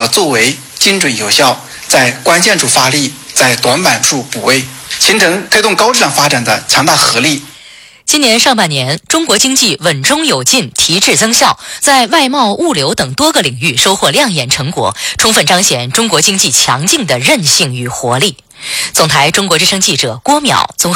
作为精准有效，在关键处发力，在短板处补位，形成推动高质量发展的强大合力。 今年上半年，中国经济稳中有进，提质增效，在外贸、物流等多个领域收获亮眼成果，充分彰显中国经济强劲的韧性与活力。总台中国之声记者郭淼综合